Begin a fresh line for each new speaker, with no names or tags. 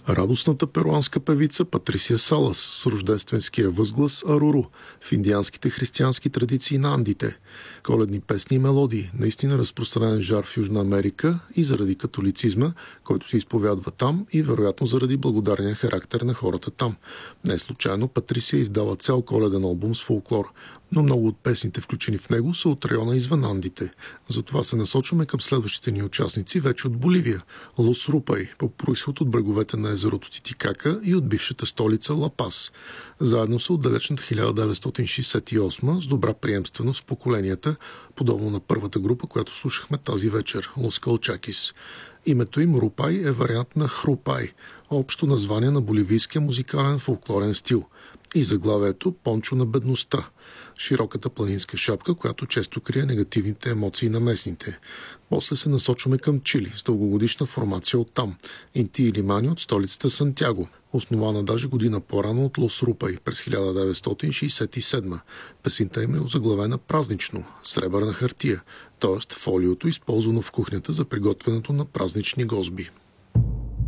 Радостната перуанска певица Патрисия Салас с рождественския възглас Аруру в индианските християнски традиции на Андите. Коледни песни и мелодии, наистина разпространен жар в Южна Америка и заради католицизма, който се изповядва там и вероятно заради благодарния характер на хората там. Не случайно Патрисия издава цял коледен албум с фолклор, но много от песните, включени в него, са от района извън Андите. Затова се насочваме към следващите ни участници вече от Боливия – Лос Рупай, по произход от бреговете на езерото Титикака и от бившата столица Ла Пас. Заедно са от далечната 1968 с добра приемственост в поколенията, подобно на първата група, която слушахме тази вечер – Лос Калчакис. Името им Рупай е вариант на Хрупай, общо название на боливийския музикален фолклорен стил, и заглавието «Пончо на бедността» – широката планинска шапка, която често крие негативните емоции на местните. После се насочваме към Чили с дългогодишна формация от там – Инти Илимани от столицата Сантяго, основана даже година по-рано от Лос Рупай през 1967. Песента им е озаглавена празнично – сребърна хартия, т.е. фолиото, използвано в кухнята за приготвянето на празнични гозби.